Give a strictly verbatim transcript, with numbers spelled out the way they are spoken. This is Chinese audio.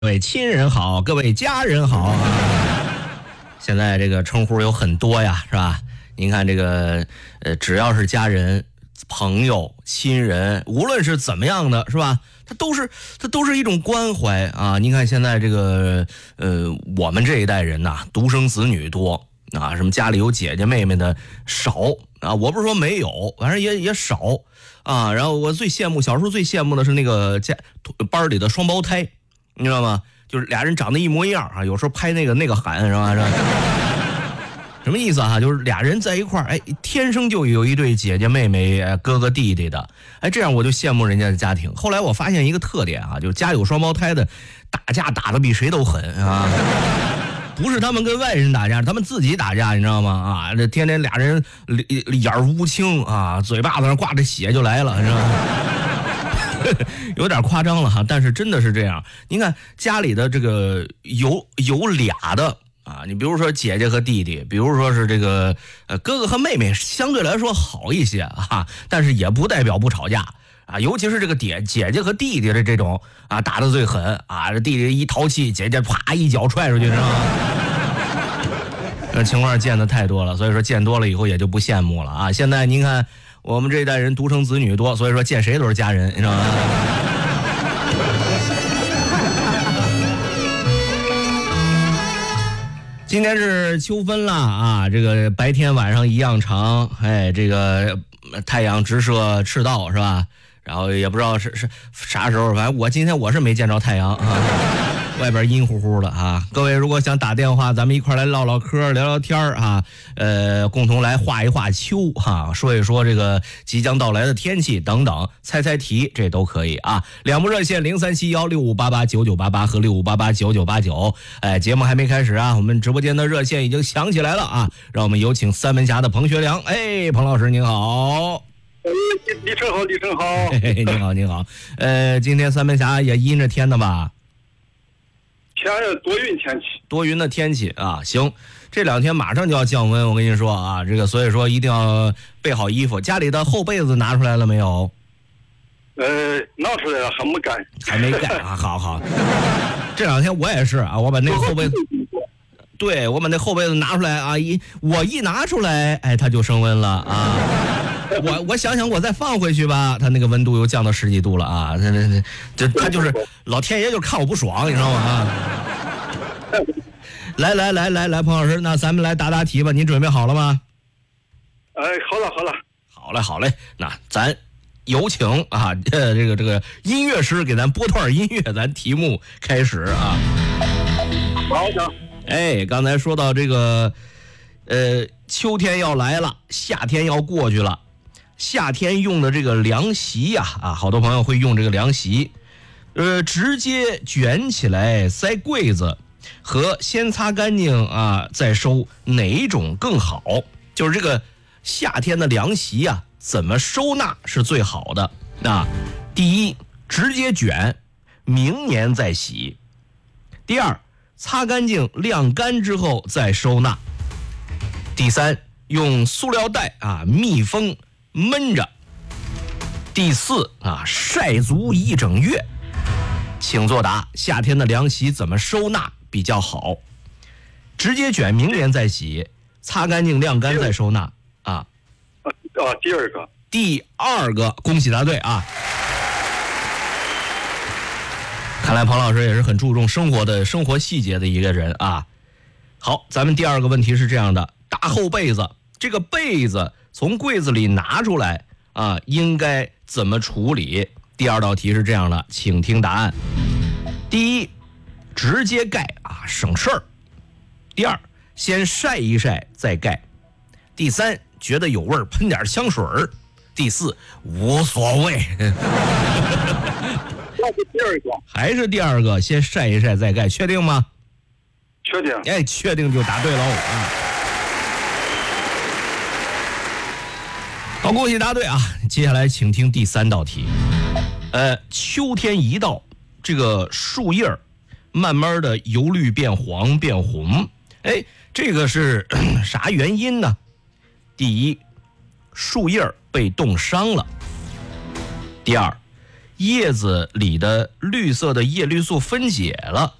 各位亲人好，各位家人好啊！现在这个称呼有很多呀，是吧？您看这个，呃，只要是家人、朋友、亲人，无论是怎么样的，是吧？它都是它都是一种关怀啊！您看现在这个，呃，我们这一代人呐、啊，独生子女多啊，什么家里有姐姐妹妹的少啊，我不是说没有，反正也也少啊。然后我最羡慕，小时候最羡慕的是那个家班里的双胞胎。你知道吗？就是俩人长得一模一样啊，有时候拍那个那个喊是吧？是吧？什么意思啊？就是俩人在一块儿，哎，天生就有一对姐姐妹妹、哥哥弟弟的，哎，这样我就羡慕人家的家庭。后来我发现一个特点啊，就是家有双胞胎的，打架打得比谁都狠啊！不是他们跟外人打架，他们自己打架，你知道吗？啊，这天天俩人眼儿乌青啊，嘴巴子上挂着血就来了，是吧？有点夸张了哈，但是真的是这样。您看家里的这个有有俩的啊，你比如说姐姐和弟弟，比如说是这个呃哥哥和妹妹，相对来说好一些啊，但是也不代表不吵架啊。尤其是这个姐姐姐和弟弟的这种啊，打得最狠啊，这弟弟一淘气，姐姐啪一脚踹出去，知道吗？这情况见的太多了，所以说见多了以后也就不羡慕了啊。现在您看。我们这一代人独生子女多，所以说见谁都是家人，你知道吗？今天是秋分了啊，这个白天晚上一样长，哎，这个太阳直射赤道是吧？然后也不知道是是啥时候，反正我今天我是没见着太阳啊。外边阴乎乎的啊，各位如果想打电话，咱们一块来唠唠嗑、聊聊天啊，呃，共同来画一画秋哈、啊，说一说这个即将到来的天气等等，猜猜题这都可以啊。两部热线零三七幺六五八八九九八八和六五八八九九八九，哎，节目还没开始啊，我们直播间的热线已经响起来了啊，让我们有请三门峡的彭学良，哎，彭老师您好。 李成好，李成好， 嘿嘿，您好，您好。呃，今天三门峡也阴着天的吧？ 天是多云天气， 多云的天气啊，行，这两天马上就要降温，我跟你说啊，这个所以说一定要备好衣服。家里的厚被子拿出来了没有？ 呃，拿出来了，还没干， 还没干啊，好好。这两天我也是啊，我把那个厚被子，对我把那厚被子拿出来啊，一我一拿出来，哎，它就升温了啊。我我想想，我再放回去吧，它那个温度又降到十几度了啊！这这这，他就是老天爷，就是看我不爽，你知道吗？啊！来来来来来，彭老师，那咱们来答答题吧，您准备好了吗？ 哎，好了好了， 好嘞好嘞，那咱有请啊，呃，这个这个音乐师给咱播段音乐，咱题目开始啊。 好的。 哎，刚才说到这个，呃，秋天要来了，夏天要过去了。夏天用的这个凉席呀、啊，啊，好多朋友会用这个凉席，呃，直接卷起来塞柜子，和先擦干净啊再收，哪一种更好？就是这个夏天的凉席呀、啊，怎么收纳是最好的？那第一，直接卷，明年再洗；第二，擦干净晾干之后再收纳；第三，用塑料袋啊密封。闷着。第四啊，晒足一整月。请作答，夏天的凉席怎么收纳比较好？直接卷，明年再洗，擦干净晾干再收纳啊。 啊，第二个。 第二个，恭喜答对啊！看来彭老师也是很注重生活的生活细节的一个人啊。好，咱们第二个问题是这样的：大厚被子，这个被子从柜子里拿出来啊，应该怎么处理？第二道题是这样的，请听答案。第一，直接盖啊，省事儿；第二，先晒一晒再盖；第三，觉得有味儿喷点香水儿；第四，无所谓。 那是第二个， 还是第二个，先晒一晒再盖，确定吗？ 确定。 哎，确定就答对喽啊！好，恭喜答对啊！接下来请听第三道题。呃，秋天一到，这个树叶慢慢的由绿变黄变红，哎，这个是啥原因呢？第一，树叶被冻伤了；第二， 叶子里的绿色的叶绿素分解了。